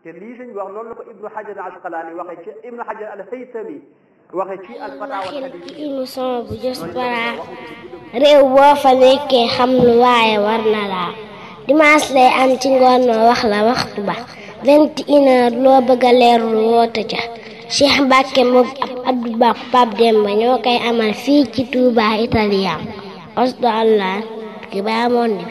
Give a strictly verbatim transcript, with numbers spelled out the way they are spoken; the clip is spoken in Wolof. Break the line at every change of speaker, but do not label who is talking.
te lii sëñ bi wax noonu la ko Ibnu Hajar al Asqalaani waxee ci Ibnu Hajar al Haytami waxee ci al Fatawa
ci émission bu Diaspora réew boo fa nekkee xam lu waaye war na laa dimanche lay am ci ngoon noo wax la waxtu ba vingt et une heures loo bëgg a leerlu woote ca Cheikh Mbacke moom ab Abdou Ba Pape Demba ñoo koy amal fii ci Touba Italien osdo allah ki baa moon